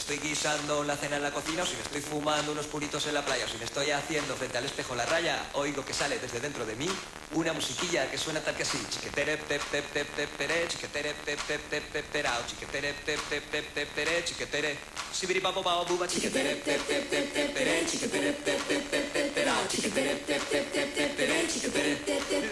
estoy guisando la cena en la cocina, o si me estoy fumando unos puritos en la playa, o si me estoy haciendo frente al espejo la raya, oigo que sale desde dentro de mí una musiquilla que suena tal que así. Chiquetere pep pep pep pep pere, chiquetere pep pep pep pep perao, chiquetere pep pep pep pep pere, chiquetere sibiri papo pao buba, chiquetere pep pep pep pep pere, chiquetere pep pep pep pep perao, chiquetere pep pep pep pep pere, chiquetere